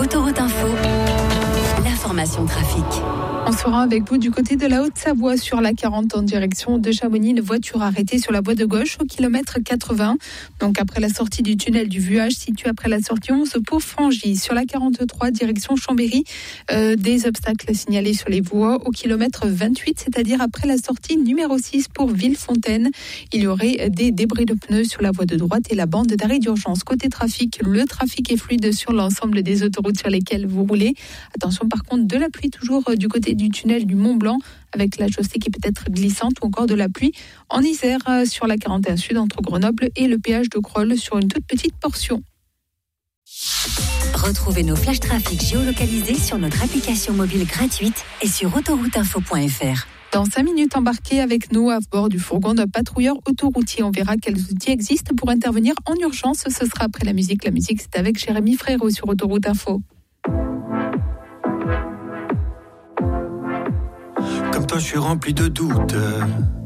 Autoroute Info, l'information trafic. On sera avec vous du côté de la Haute-Savoie sur la 40 en direction de Chamonix. Une voiture arrêtée sur la voie de gauche au kilomètre 80. Donc après la sortie du tunnel du Vuage, situé après la sortie 11 pour Frangy. Sur la 43 direction Chambéry, des obstacles signalés sur les voies au kilomètre 28, c'est-à-dire après la sortie numéro 6 pour Villefontaine. Il y aurait des débris de pneus sur la voie de droite et la bande d'arrêt d'urgence. Côté trafic, le trafic est fluide sur l'ensemble des autoroutes sur lesquelles vous roulez. Attention par contre de la pluie toujours du côté du tunnel du Mont Blanc avec la chaussée qui peut être glissante ou encore de la pluie en Isère sur la 41 Sud entre Grenoble et le péage de Crolles sur une toute petite portion. Retrouvez nos flash trafic géolocalisés sur notre application mobile gratuite et sur autorouteinfo.fr. Dans 5 minutes, embarquez avec nous à bord du fourgon d'un patrouilleur autoroutier. On verra quels outils existent pour intervenir en urgence. Ce sera après la musique. La musique, c'est avec Jérémy Frérot sur Autoroute Info. Comme toi, je suis rempli de doutes.